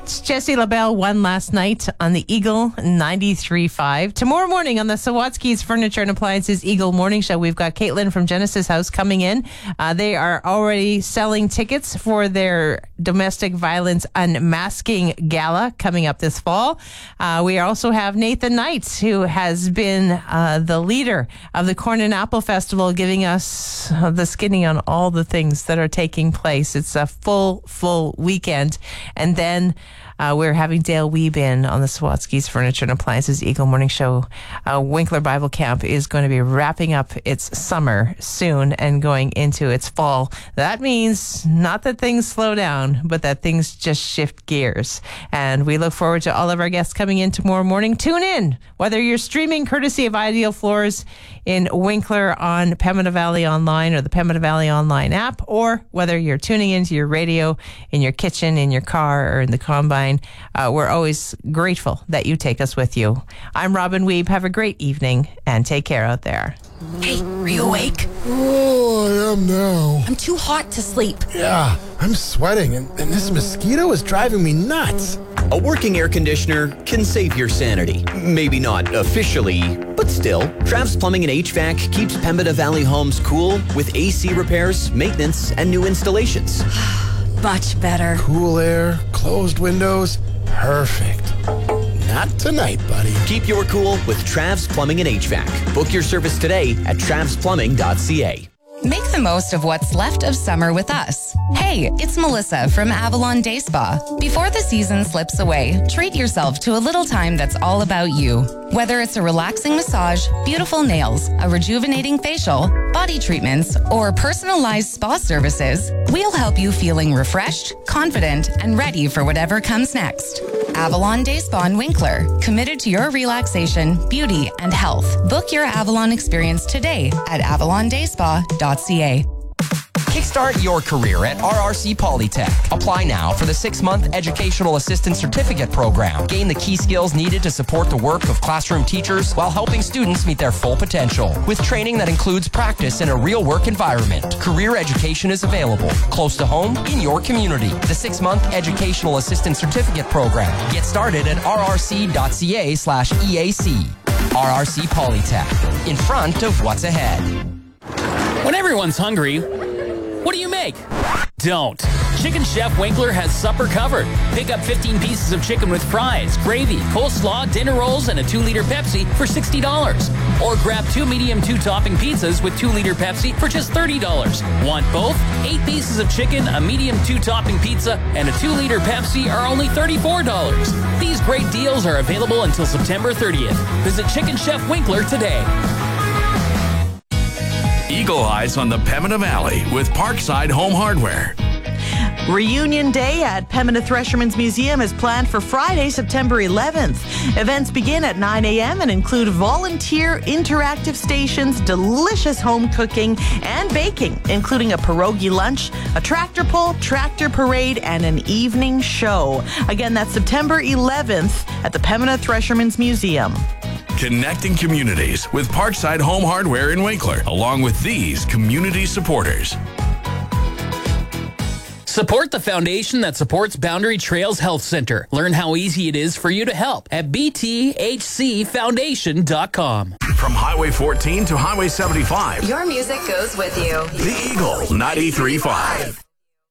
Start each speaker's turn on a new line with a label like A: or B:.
A: Jesse LaBelle won last night on the Eagle 93.5. Tomorrow morning on the Sawatsky's Furniture and Appliances Eagle Morning Show, we've got Caitlin from Genesis House coming in. They are already selling tickets for their domestic violence unmasking gala coming up this fall. We also have Nathan Knight, who has been the leader of the Corn and Apple Festival, giving us the skinny on all the things that are taking place. It's a full weekend. And then we're having Dale Weeb in on the Sawatsky's Furniture and Appliances Eagle Morning Show. Winkler Bible Camp is going to be wrapping up its summer soon and going into its fall. That means not that things slow down, but that things just shift gears. And we look forward to all of our guests coming in tomorrow morning. Tune in, whether you're streaming courtesy of Ideal Floors in Winkler on Pembina Valley Online or the Pembina Valley Online app, or whether you're tuning into your radio in your kitchen, in your car, or in the combine. We're always grateful that you take us with you. I'm Robin Weeb. Have a great evening and take care out there.
B: Hey, are you awake?
C: Oh, I am now.
B: I'm too hot to sleep.
C: Yeah, I'm sweating, and this mosquito is driving me nuts.
D: A working air conditioner can save your sanity. Maybe not officially, but still. Travs Plumbing and HVAC keeps Pembina Valley homes cool with AC repairs, maintenance, and new installations.
B: Much better.
C: Cool air, closed windows, perfect. Not tonight, buddy.
D: Keep your cool with Travs Plumbing and HVAC. Book your service today at travsplumbing.ca.
E: Make the most of what's left of summer with us. Hey, it's Melissa from Avalon Day Spa. Before the season slips away, treat yourself to a little time that's all about you. Whether it's a relaxing massage, beautiful nails, a rejuvenating facial, body treatments, or personalized spa services, we'll help you feeling refreshed, confident, and ready for whatever comes next. Avalon Day Spa in Winkler, committed to your relaxation, beauty, and health. Book your Avalon experience today at avalondayspa.ca.
F: Kickstart your career at RRC Polytech. Apply now for the 6-month Educational Assistant Certificate Program. Gain the key skills needed to support the work of classroom teachers while helping students meet their full potential. With training that includes practice in a real work environment, career education is available, close to home, in your community. The 6-month Educational Assistant Certificate Program. Get started at rrc.ca/EAC. RRC Polytech. In front of what's ahead.
G: When everyone's hungry, what do you make? Don't. Chicken Chef Winkler has supper covered. Pick up 15 pieces of chicken with fries, gravy, coleslaw, dinner rolls, and a 2-liter Pepsi for $60. Or grab 2 medium 2-topping pizzas with 2-liter Pepsi for just $30. Want both? 8 pieces of chicken, a medium 2-topping pizza, and a 2-liter Pepsi are only $34. These great deals are available until September 30th. Visit Chicken Chef Winkler today.
H: Eagle Eyes on the Pembina Valley with Parkside Home Hardware.
I: Reunion Day at Pembina Threshermen's Museum is planned for Friday, September 11th. Events begin at 9 a.m. and include volunteer interactive stations, delicious home cooking and baking, including a pierogi lunch, a tractor pull, tractor parade, and an evening show. Again, that's September 11th at the Pembina Threshermen's Museum.
H: Connecting communities with Parkside Home Hardware in Winkler, along with these community supporters.
G: Support the foundation that supports Boundary Trails Health Center. Learn how easy it is for you to help at bthcfoundation.com.
H: From Highway 14 to Highway 75,
E: Your music goes with you.
H: the Eagle 93.5.